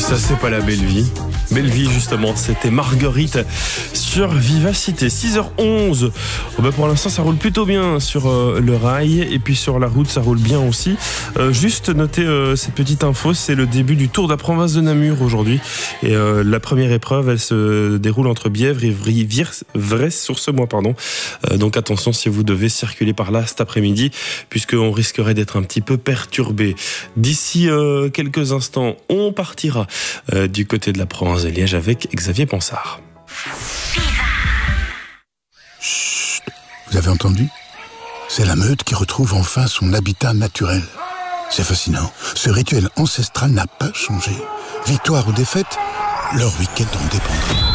ça c'est pas la belle vie. Belle vie justement, c'était Marguerite sur Vivacité. 6h11. Pour l'instant ça roule plutôt bien sur le rail et puis sur la route ça roule bien aussi. Juste notez cette petite info, c'est le début du Tour de la province de Namur aujourd'hui. Et la première épreuve elle se déroule entre Bièvre et Vresse-sur-Semois. Donc attention si vous devez circuler par là cet après-midi puisqu'on risquerait d'être un petit peu perturbé. D'ici quelques instants, on partira du côté de la province de Liège avec Xavier Ponsard. Chut, vous avez entendu ? C'est la meute qui retrouve enfin son habitat naturel. C'est fascinant. Ce rituel ancestral n'a pas changé. Victoire ou défaite, leur week-end en dépendra.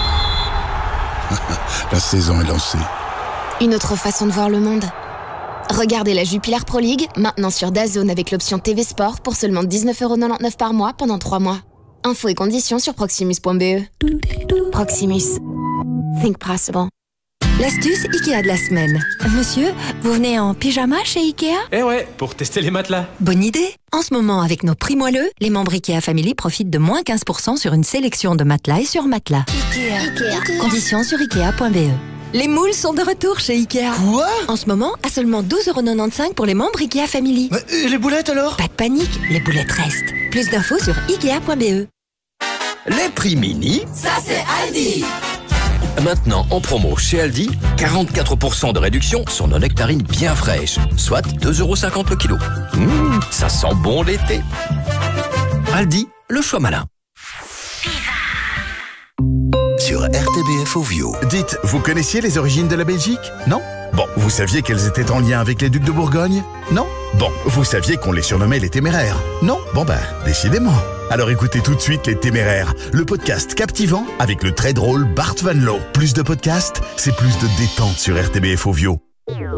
La saison est lancée. Une autre façon de voir le monde. Regardez la Jupiler Pro League, maintenant sur DAZN avec l'option TV Sport pour seulement 19,99€ par mois pendant 3 mois. Infos et conditions sur proximus.be. Proximus. Think possible. L'astuce Ikea de la semaine. Monsieur, vous venez en pyjama chez Ikea ? Eh ouais, pour tester les matelas. Bonne idée. En ce moment, avec nos prix moelleux, les membres Ikea Family profitent de moins 15% sur une sélection de matelas et sur matelas. Ikea. Conditions sur Ikea.be. Les moules sont de retour chez Ikea. Quoi ? En ce moment, à seulement 12,95€ pour les membres Ikea Family. Et les boulettes alors ? Pas de panique, les boulettes restent. Plus d'infos sur Ikea.be. Les prix mini, ça c'est Aldi. Maintenant en promo chez Aldi, 44% de réduction sur nos nectarines bien fraîches, soit 2,50€ le kilo. Ça sent bon l'été. Aldi, le choix malin. Sur RTBF Ovio. Dites, vous connaissiez les origines de la Belgique ? Non ? Bon, vous saviez qu'elles étaient en lien avec les ducs de Bourgogne ? Non ? Bon, vous saviez qu'on les surnommait les Téméraires ? Non ? Bon décidément. Alors écoutez tout de suite Les Téméraires, le podcast captivant avec le très drôle Bart Van Loo. Plus de podcasts, c'est plus de détente sur RTBF Ovio.